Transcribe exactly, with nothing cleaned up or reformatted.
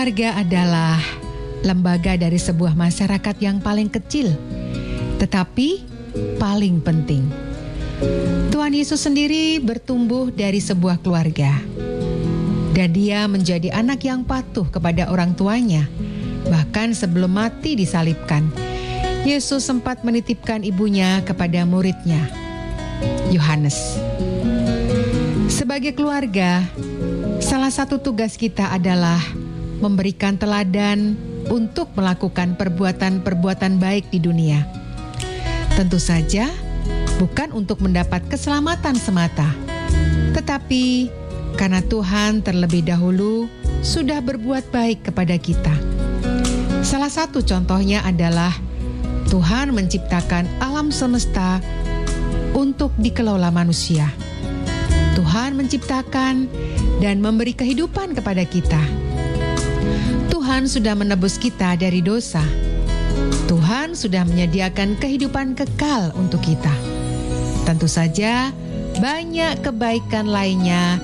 Keluarga adalah lembaga dari sebuah masyarakat yang paling kecil, tetapi paling penting. Tuhan Yesus sendiri bertumbuh dari sebuah keluarga, dan Dia menjadi anak yang patuh kepada orang tuanya. Bahkan sebelum mati disalibkan, Yesus sempat menitipkan ibunya kepada muridnya, Yohanes. Sebagai keluarga, salah satu tugas kita adalah memberikan teladan untuk melakukan perbuatan-perbuatan baik di dunia. Tentu saja bukan untuk mendapat keselamatan semata, tetapi karena Tuhan terlebih dahulu sudah berbuat baik kepada kita. Salah satu contohnya adalah Tuhan menciptakan alam semesta untuk dikelola manusia. Tuhan menciptakan dan memberi kehidupan kepada kita. Tuhan sudah menebus kita dari dosa. Tuhan sudah menyediakan kehidupan kekal untuk kita. Tentu saja banyak kebaikan lainnya